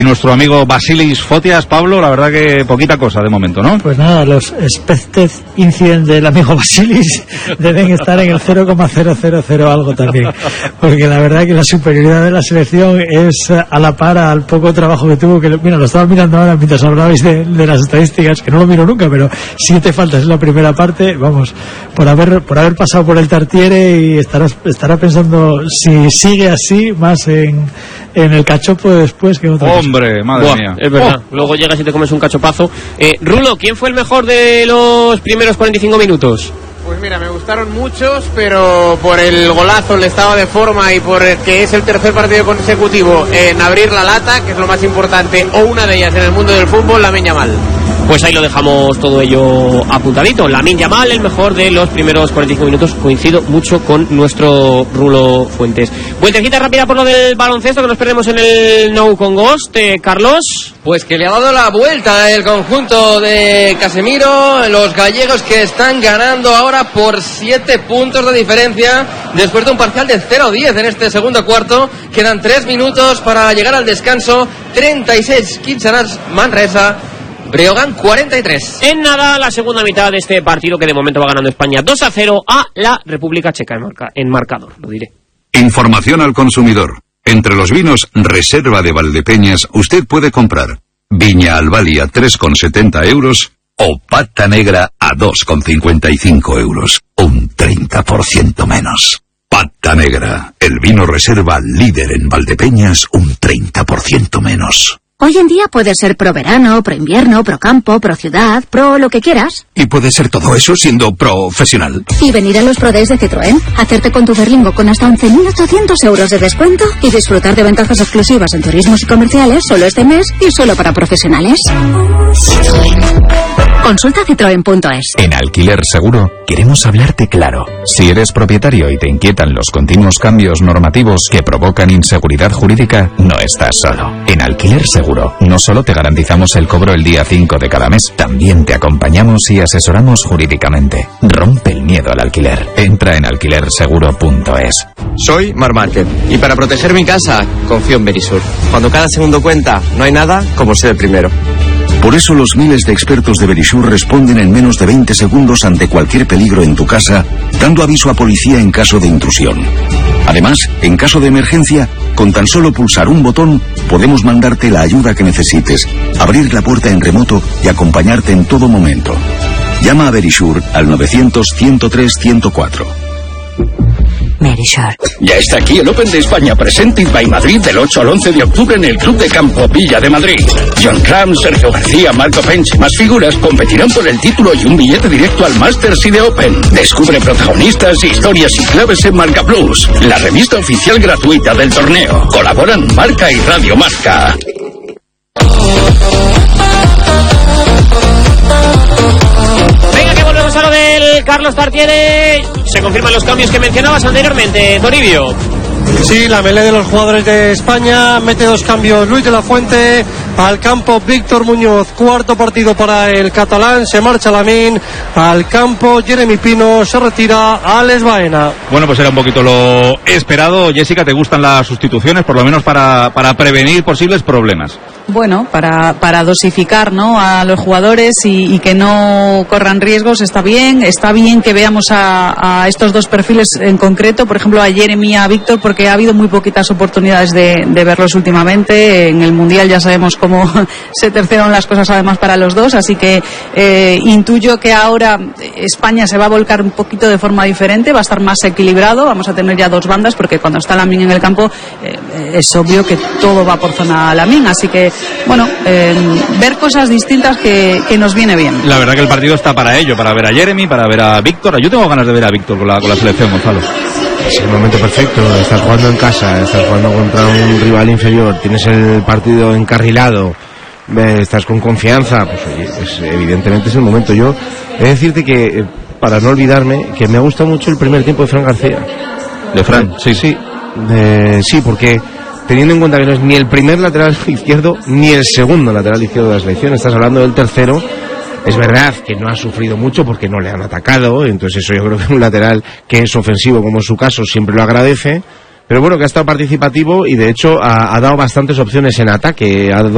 Nuestro amigo Basilis Fotias, Pablo, la verdad que poquita cosa de momento, ¿no? Pues nada, los expected incidents del amigo Basilis deben estar en el 0,000 algo también, porque la verdad que la superioridad de la selección es a la par al poco trabajo que tuvo, que mira, lo estaba mirando ahora mientras hablabais de las estadísticas, que no lo miro nunca, pero 7 faltas en la primera parte, vamos, por haber pasado por el Tartiere, y estará pensando si sigue así más en el cachopo después que otra cosa. Hombre, madre mía. Es verdad. Luego llegas y te comes un cachopazo. Rulo, ¿quién fue el mejor de los primeros 45 minutos? Pues mira, me gustaron muchos, pero por el golazo, el estado de forma y por que es el tercer partido consecutivo en abrir la lata, que es lo más importante, o una de ellas en el mundo del fútbol, Lamine Yamal. Pues ahí lo dejamos todo ello apuntadito. Lamine Yamal, el mejor de los primeros 45 minutos. Coincido mucho con nuestro Rulo Fuentes. Vueltecita rápida por lo del baloncesto, que nos perdemos en el No Con Ghost. Carlos. Pues que le ha dado la vuelta el conjunto de Casemiro, los gallegos que están ganando ahora por 7 puntos de diferencia después de un parcial de 0-10 en este segundo cuarto. Quedan 3 minutos para llegar al descanso. 36 Quinchanas Manresa, Breogán 43. En nada, la segunda mitad de este partido, que de momento va ganando España 2-0 a la República Checa en marcador, lo diré. Información al consumidor. Entre los vinos Reserva de Valdepeñas usted puede comprar Viña Albali a 3,70 euros o Pata Negra a 2,55 euros. Un 30% menos. Pata Negra, el vino Reserva líder en Valdepeñas, un 30% menos. Hoy en día puede ser pro verano, pro invierno, pro campo, pro ciudad, pro lo que quieras. Y puede ser todo eso siendo profesional. Y venir a los Pro Days de Citroën, hacerte con tu Berlingo con hasta 11.800 euros de descuento y disfrutar de ventajas exclusivas en turismos y comerciales solo este mes y solo para profesionales. Consulta citroen.es. En Alquiler Seguro queremos hablarte claro. Si eres propietario y te inquietan los continuos cambios normativos que provocan inseguridad jurídica, no estás solo. En Alquiler Seguro no solo te garantizamos el cobro el día 5 de cada mes, también te acompañamos y asesoramos jurídicamente. Rompe el miedo al alquiler. Entra en alquilerseguro.es. Soy Mar Márquez y para proteger mi casa confío en Verisur. Cuando cada segundo cuenta, no hay nada como ser el primero. Por eso los miles de expertos de Verisur responden en menos de 20 segundos ante cualquier peligro en tu casa, dando aviso a policía en caso de intrusión. Además, en caso de emergencia, con tan solo pulsar un botón, podemos mandarte la ayuda que necesites, abrir la puerta en remoto y acompañarte en todo momento. Llama a Verisur al 900-103-104. Verisur. Ya está aquí el Open de España Presented by Madrid del 8 al 11 de octubre en el Club de Campo Villa de Madrid. John Cram, Sergio García, Marco Pench y más figuras competirán por el título y un billete directo al Masters y de Open. Descubre protagonistas, historias y claves en Marca Plus, la revista oficial gratuita del torneo. Colaboran Marca y Radio Marca. Venga, que volvemos a lo del Carlos Tartiere. Se confirman los cambios que mencionabas anteriormente, Toribio. Sí, la melee de los jugadores de España. Mete 2 cambios Luis de la Fuente. Al campo Víctor Muñoz, cuarto partido para el catalán. Se marcha Lamine. Al campo Jeremy Pino. Se retira Alex Baena. Bueno, pues era un poquito lo esperado. Jessica, ¿te gustan las sustituciones? Por lo menos para prevenir posibles problemas. Bueno, para dosificar, ¿no?, a los jugadores y que no corran riesgos. Está bien que veamos a estos dos perfiles en concreto, por ejemplo a Jeremy y a Víctor, porque ha habido muy poquitas oportunidades de verlos últimamente. En el Mundial ya sabemos cómo se tercearon las cosas además para los dos, así que intuyo que ahora España se va a volcar un poquito de forma diferente, va a estar más equilibrado, vamos a tener ya 2 bandas, porque cuando está Lamine en el campo es obvio que todo va por zona Lamine, así que bueno, ver cosas distintas que nos viene bien. La verdad que el partido está para ello, para ver a Jeremy, para ver a Víctor. Yo tengo ganas de ver a Víctor con la selección, Gonzalo. Es el momento perfecto, estás jugando en casa, estás jugando contra un rival inferior, tienes el partido encarrilado, estás con confianza, pues oye, evidentemente es el momento. Yo he de decirte que, para no olvidarme, que me ha gustado mucho el primer tiempo de Fran García. ¿De Fran? Sí. Sí, porque teniendo en cuenta que no es ni el primer lateral izquierdo ni el segundo lateral izquierdo de la selección, estás hablando del tercero. Es verdad que no ha sufrido mucho porque no le han atacado, entonces eso yo creo que un lateral que es ofensivo, como en su caso, siempre lo agradece, pero bueno, que ha estado participativo y de hecho ha dado bastantes opciones en ataque, ha dado